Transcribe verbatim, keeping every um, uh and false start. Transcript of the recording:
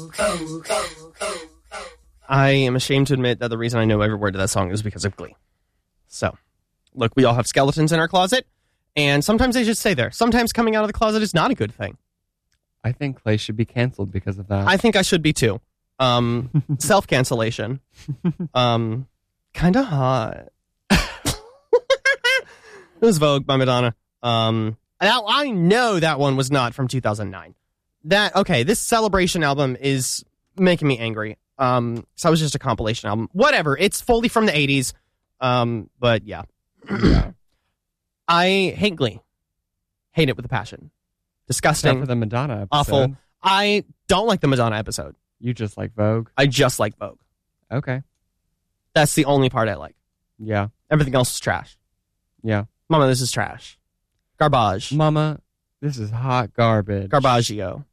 I am ashamed to admit that the reason I know every word to that song is because of Glee. So, look, we all have skeletons in our closet, and sometimes they just stay there. Sometimes coming out of the closet is not a good thing. I think Clay should be canceled because of that. I think I should be too. Um, self-cancellation. Um, kind of hot. It was Vogue by Madonna. Um, now I know that one was not from two thousand nine. That okay? This Celebration album is making me angry. Um, so it was just a compilation album. Whatever. It's fully from the eighties. Um, but yeah, yeah. I hate Glee. Hate it with a passion. Disgusting. Except for the Madonna episode. Awful. I don't like the Madonna episode. You just like Vogue? I just like Vogue. Okay. That's the only part I like. Yeah. Everything else is trash. Yeah. Mama, this is trash. Garbage. Mama, this is hot garbage. Garbaggio.